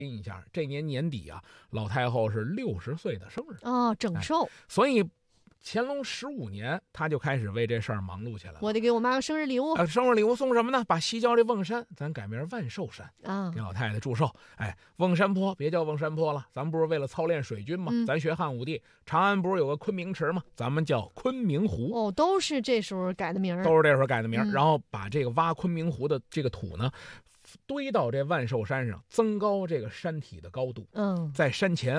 一下，这年年底啊，老太后是60岁的生日哦，整寿， 所以乾隆15年，他就开始为这事儿忙碌起来了。 我得给我妈个生日礼物生日礼物送什么呢？把西郊这瓮山，咱改名万寿山啊给！老太太祝寿。瓮山坡别叫瓮山坡了，咱们不是为了操练水军吗？咱学汉武帝，长安不是有个昆明池吗？咱们叫昆明湖。 哦，都是这时候改的名儿， 都是这时候改的名。然后把这个挖昆明湖的这个土呢，堆到这万寿山上，增高这个山体的高度。在山前